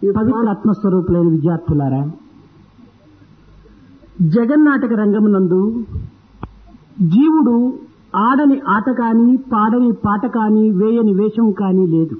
పవిత్ర ఆత్మస్వరూపులైన విద్యార్థులారా, జగన్నాటక రంగమునందు జీవుడు ఆడని ఆట కాని, పాడని పాట కాని, వేయని వేషం కాని లేదు.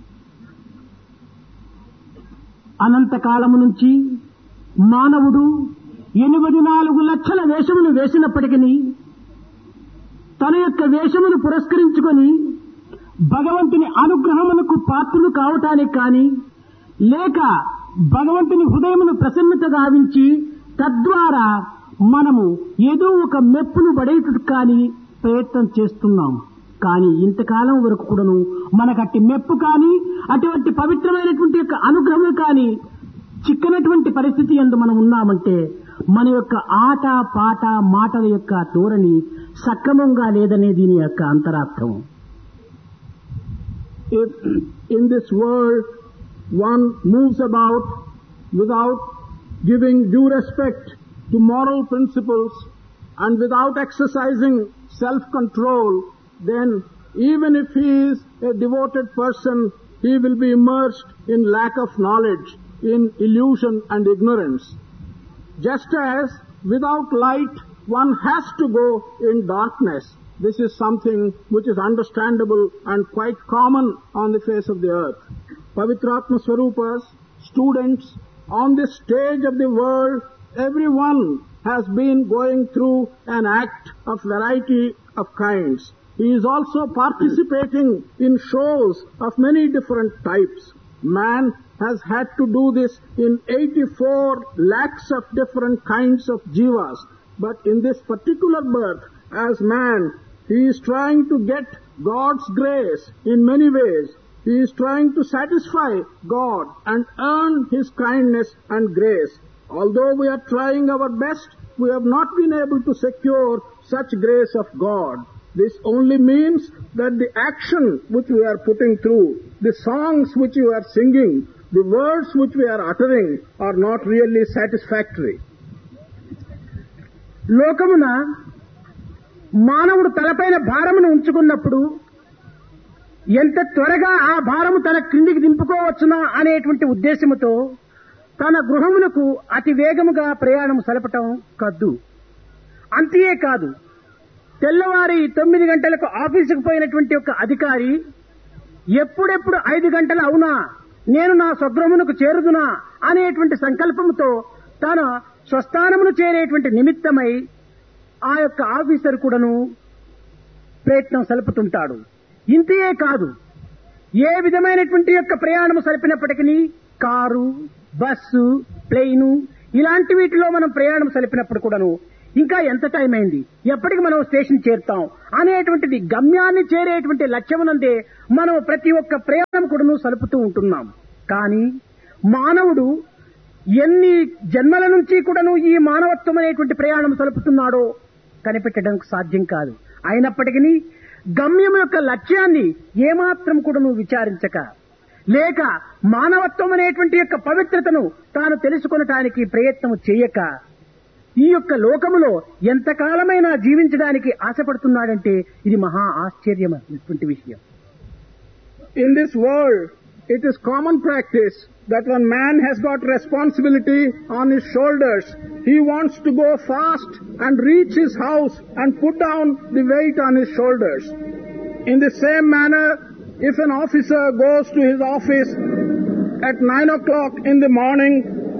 అనంతకాలము నుంచి మానవుడు 84 లక్షల వేషమును వేసినప్పటికీ తన యొక్క వేషమును పురస్కరించుకొని భగవంతుని అనుగ్రహమునకు పాత్రులు కావటానికి కాని, లేక భగవంతుని హృదయమును ప్రసన్నత గావించి తద్వారా మనము ఏదో ఒక మెప్పును పడేటట్టు కానీ ప్రయత్నం చేస్తున్నాం. కానీ ఇంతకాలం వరకు కూడాను మనకట్టి మెప్పు కానీ, అటువంటి పవిత్రమైనటువంటి యొక్క అనుగ్రహం కానీ చిక్కనటువంటి పరిస్థితి యందు మనం ఉన్నామంటే మన యొక్క ఆట పాట మాటల యొక్క ధోరణి సక్రమంగా లేదనే దీని యొక్క అంతరార్థం. If in this world one moves about without giving due respect to moral principles and without exercising self-control, then even if he is a devoted person, he will be immersed in lack of knowledge, in illusion and ignorance. Just as without light one has to go in darkness, this is something which is understandable and quite common on the face of the earth. Pavitratma Swarupas, students on this stage of the world, everyone has been going through an act of variety of kinds. He is also participating in shows of many different types. Man has had to do this in 84 lakhs of different kinds of jivas. But in this particular birth, as man, he is trying to get God's grace in many ways. He is trying to satisfy God and earn His kindness and grace. Although we are trying our best, we have not been able to secure such grace of God. This only means that the action which we are putting through, the songs which we are singing, the words which we are uttering are not really satisfactory. లోకమున మానవుడు తలపైన భారమును ఉంచుకున్నప్పుడు ఎంత త్వరగా ఆ భారము తన క్రిందికి దింపుకోవచ్చునా అనేటువంటి ఉద్దేశముతో తన గృహమునకు అతి వేగముగా ప్రయాణం సలపటం కద్దు. అంతే కాదు, తెల్లవారి 9 గంటలకు ఆఫీసుకు పోయినటువంటి ఒక అధికారి ఎప్పుడెప్పుడు 5 గంటలు అవునా, నేను నా స్వగృహమునకు చేరుదునా అనేటువంటి సంకల్పముతో తన స్వస్థానమును చేరేటువంటి నిమిత్తమై ఆ యొక్క ఆఫీసర్ కూడాను ప్రయత్నం సలుపుతుంటాడు. ఇంతే కాదు, ఏ విధమైనటువంటి యొక్క ప్రయాణము సలిపినప్పటికీ కారు, బస్సు, ప్లేను ఇలాంటి వీటిలో మనం ప్రయాణం సలిపినప్పుడు కూడాను ఇంకా ఎంత టైం అయింది, ఎప్పటికి మనం స్టేషన్ చేరుతాం అనేటువంటిది గమ్యాన్ని చేరేటువంటి లక్ష్యమునందే మనం ప్రతి ఒక్క ప్రయాణం కూడాను సలుపుతూ ఉంటున్నాం. కానీ మానవుడు ఎన్ని జన్మల నుంచి కూడాను ఈ మానవత్వం అనేటువంటి ప్రయాణం సలుపుతున్నాడో కనిపెట్టడానికి సాధ్యం కాదు. అయినప్పటికీ గమ్యం యొక్క లక్ష్యాన్ని ఏమాత్రం కూడాను విచారించక, లేక మానవత్వం అనేటువంటి యొక్క పవిత్రతను తాను తెలుసుకొనటానికి ప్రయత్నం చేయక ఈ యొక్క లోకములో ఎంతకాలమైనా జీవించడానికి ఆశపడుతున్నాడంటే ఇది మహా ఆశ్చర్యమైనటువంటి విషయం. In this world, it is common practice that when man has got responsibility on his shoulders, he wants to go fast and reach his house and put down the weight on his shoulders. In the same manner, if an officer goes to his office at 9 o'clock in the morning,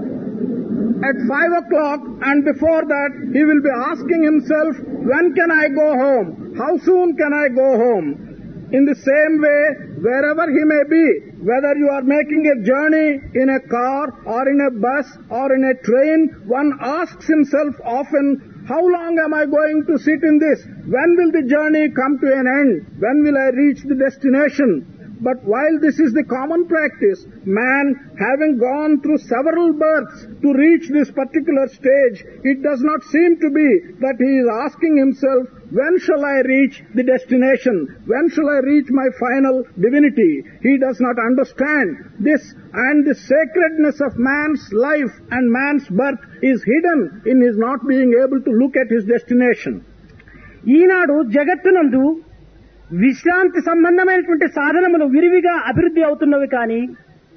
at 5 o'clock and before that, he will be asking himself, when can I go home? How soon can I go home? In the same way, wherever he may be, whether you are making a journey in a car or in a bus or in a train, one asks himself often, how long am I going to sit in this? When will the journey come to an end? When will I reach the destination? But while this is the common practice, man, having gone through several births to reach this particular stage, it does not seem to be that he is asking himself, when shall I reach the destination? When shall I reach my final divinity? He does not understand this, and the sacredness of man's life and man's birth is hidden in his not being able to look at his destination. ఈనాడు జగత్తునందు విశ్రాంతి సంబంధమైనటువంటి సాధనములు విరివిగా అభివృద్ధి అవుతున్నవి. కానీ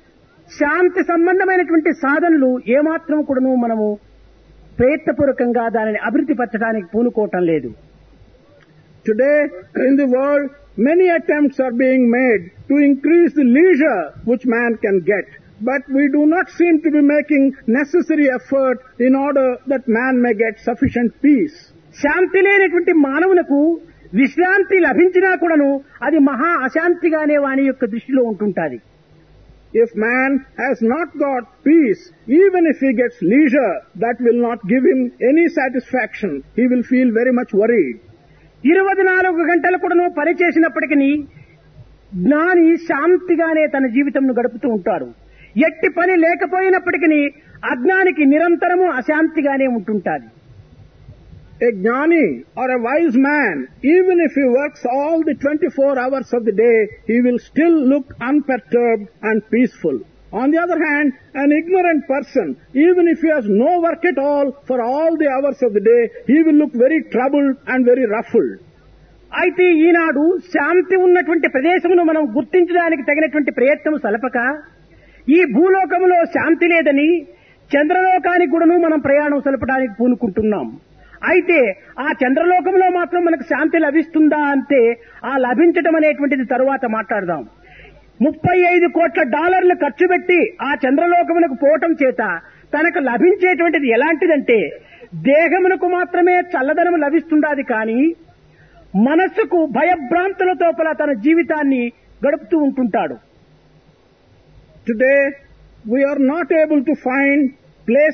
శాంతి సంబంధమైనటువంటి సాధనలు ఏమాత్రం కూడాను మనము ప్రయత్నపూర్వకంగా దానిని అభివృద్ధి పరచడానికి పూనుకోవటం లేదు. Today, in the world, many attempts are being made to increase the leisure which man can get. But we do not seem to be making necessary effort in order that man may get sufficient peace. శాంతి లేనటువంటి మానవులకు విశ్రాంతి లభించినా కూడాను అది మహా అశాంతిగానే వాని యొక్క దృష్టిలో ఉంటుంటాది. If man has not got peace, even if he gets leisure, that will not give him any satisfaction. He will feel very much worried. 24 గంటలు కూడాను పని చేసినప్పటికీ జ్ఞాని శాంతిగానే తన జీవితంను గడుపుతూ ఉంటాడు. ఎట్టి పని లేకపోయినప్పటికీ అజ్ఞానికి నిరంతరము అశాంతిగానే ఉంటుంటాది. A jnani or a wise man, even if he works all the 24 hours of the day, he will still look unperturbed and peaceful. On the other hand, an ignorant person, even if he has no work at all for all the hours of the day, he will look very troubled and very ruffled. అయితే ఈనాడు శాంతి ఉన్నటువంటి ప్రదేశమును మనం గుర్తించడానికి తగినటువంటి ప్రయత్నం సలపక ఈ భూలోకములో శాంతి లేదని చంద్రలోకానికి కూడాను మనం ప్రయాణం సలపడానికి పూనుకుంటున్నాం. అయితే ఆ చంద్రలోకంలో మాత్రం మనకు శాంతి లభిస్తుందా అంటే ఆ లభించటం అనేటువంటిది తరువాత మాట్లాడదాం. $35 కోట్ల ఖర్చు పెట్టి ఆ చంద్రలోకమునకు పోవటం చేత తనకు లభించేటువంటిది ఎలాంటిదంటే దేహమునకు మాత్రమే చల్లదనం లభిస్తుండాది కానీ మనస్సుకు భయభ్రాంతులతో తన జీవితాన్ని గడుపుతూ ఉంటుంటాడు. Today, we are not able to find place